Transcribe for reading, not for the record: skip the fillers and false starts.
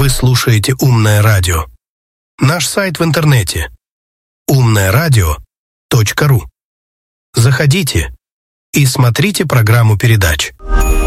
Вы слушаете «Умное радио». Наш сайт в интернете умноерадио.ру. Заходите и смотрите программу передач.